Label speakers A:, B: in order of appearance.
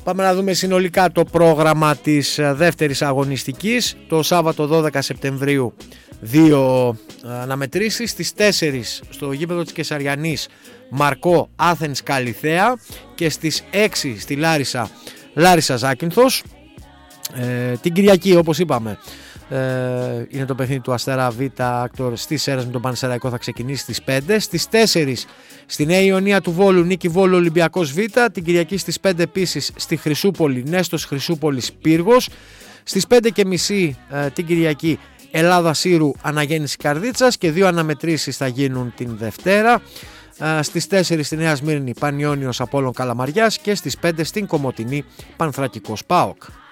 A: Πάμε να δούμε συνολικά το πρόγραμμα της δεύτερης αγωνιστικής. Το Σάββατο 12 Σεπτεμβρίου 2 αναμετρήσεις. Στις 4 στο γήπεδο της Κεσαριανής Μαρκό Άθενς Καλιθέα και στις 6 στη Λάρισα Ζάκυνθος. Την Κυριακή, όπως είπαμε, είναι το παιχνίδι του Αστέρα Β Άκτορ στις Σέρρας με τον Πανσεραϊκό, θα ξεκινήσει στις 5. Στις 4 στη Νέα Ιωνία του Βόλου Νίκη Βόλου Ολυμπιακός Β. Την Κυριακή στις 5 επίσης στη Χρυσούπολη Νέστος Χρυσούπολης Πύργος. Στις 5.30 την Κυριακή Ελλάδα Σύρου Αναγέννηση Καρδίτσας και 2 αναμετρήσεις θα γίνουν την Δευτέρα. Στις 4 στη Νέα Σμύρνη Πανιώνιος Απόλλων Καλαμαριάς και στις 5 στην Κομοτηνή Πανθρακικός ΠΑΟΚ.